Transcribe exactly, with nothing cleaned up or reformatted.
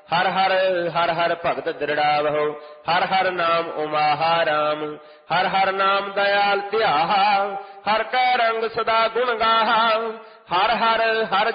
ਹਰ ਹਰ ਹਰ ਹਰ ਭਗਤ ਦ੍ਰਿੜਾਵਹੁ। ਹਰ ਹਰ ਨਾਮ ਉਮਾਹਾ ਰਾਮ। ਹਰ ਹਰ ਨਾਮ ਦਇਆਲ ਧਿਆਹਾ। ਹਰ ਕੈ ਰੰਗ ਸਦਾ ਗੁਣ ਗਾਹਾ। ਹਰ ਹਰ ਹਰ